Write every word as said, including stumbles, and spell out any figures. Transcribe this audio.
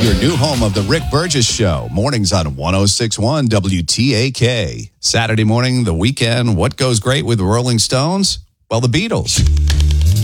your new home of the Rick Burgess Show. Mornings on one oh six point one W T A K. Saturday morning, the weekend. What goes great with the Rolling Stones? Well, the Beatles.